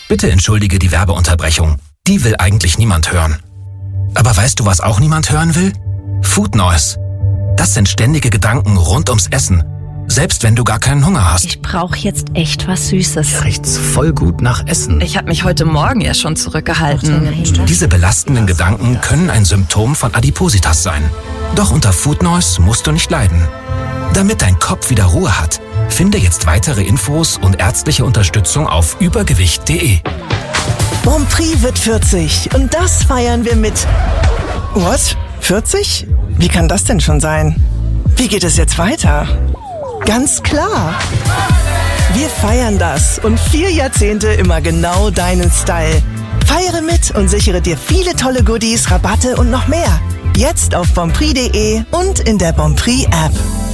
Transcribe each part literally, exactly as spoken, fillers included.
Bitte entschuldige die Werbeunterbrechung. Die will eigentlich niemand hören. Aber weißt du, was auch niemand hören will? Food Noise. Das sind ständige Gedanken rund ums Essen. Selbst wenn du gar keinen Hunger hast. Ich brauche jetzt echt was Süßes. Hier riecht's voll gut nach Essen. Ich habe mich heute Morgen ja schon zurückgehalten. Diese belastenden Gedanken können ein Symptom von Adipositas sein. Doch unter Food Noise musst du nicht leiden. Damit dein Kopf wieder Ruhe hat, finde jetzt weitere Infos und ärztliche Unterstützung auf übergewicht punkt de. Bonprix wird vierzig und das feiern wir mit... What? vierzig? Wie kann das denn schon sein? Wie geht es jetzt weiter? Ganz klar. Wir feiern das und vier Jahrzehnte immer genau deinen Style. Feiere mit und sichere dir viele tolle Goodies, Rabatte und noch mehr. Jetzt auf bonprix punkt de und in der Bonprix-App.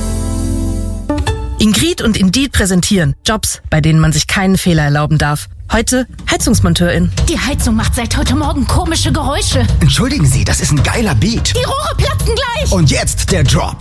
Ingrid und Indeed präsentieren Jobs, bei denen man sich keinen Fehler erlauben darf. Heute Heizungsmonteurin. Die Heizung macht seit heute Morgen komische Geräusche. Entschuldigen Sie, das ist ein geiler Beat. Die Rohre platzen gleich. Und jetzt der Drop.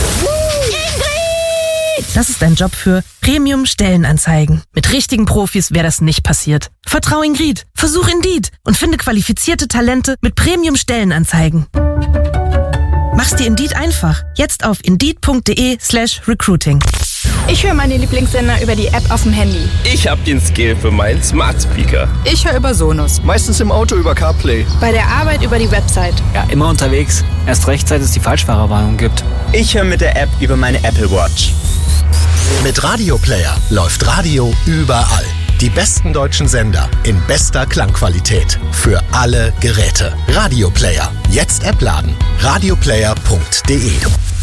Ingrid! Das ist ein Job für Premium-Stellenanzeigen. Mit richtigen Profis wäre das nicht passiert. Vertrau Ingrid, versuch Indeed und finde qualifizierte Talente mit Premium-Stellenanzeigen. Mach's dir Indeed einfach. Jetzt auf indeed punkt de slash recruiting. Ich höre meine Lieblingssender über die App auf dem Handy. Ich habe den Skill für meinen Smart Speaker. Ich höre über Sonos. Meistens im Auto über CarPlay. Bei der Arbeit über die Website. Ja, immer unterwegs. Erst recht, seit es die Falschfahrerwarnung gibt. Ich höre mit der App über meine Apple Watch. Mit Radio Player läuft Radio überall. Die besten deutschen Sender in bester Klangqualität. Für alle Geräte. Radio Player. Jetzt App laden. radioplayer punkt de.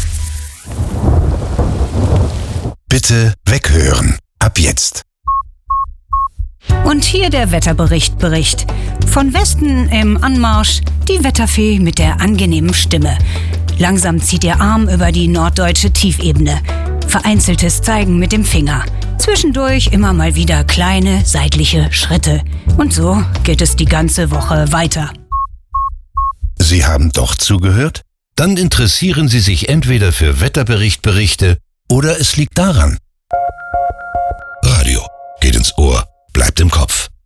Bitte weghören. Ab jetzt. Und hier der Wetterbericht Bericht. Von Westen im Anmarsch die Wetterfee mit der angenehmen Stimme. Langsam zieht ihr Arm über die norddeutsche Tiefebene. Vereinzeltes Zeigen mit dem Finger. Zwischendurch immer mal wieder kleine seitliche Schritte. Und so geht es die ganze Woche weiter. Sie haben doch zugehört? Dann interessieren Sie sich entweder für Wetterberichtberichte oder es liegt daran. Radio geht ins Ohr, bleibt im Kopf.